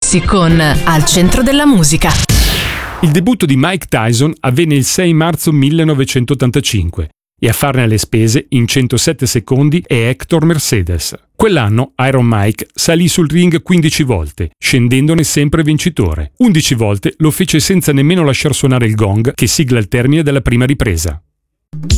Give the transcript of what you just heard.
Rossi con Al centro della musica. Il debutto di Mike Tyson avvenne il 6 marzo 1985 e a farne le spese in 107 secondi è Hector Mercedes. Quell'anno Iron Mike salì sul ring 15 volte, scendendone sempre vincitore. 11 volte lo fece senza nemmeno lasciar suonare il gong che sigla il termine della prima ripresa.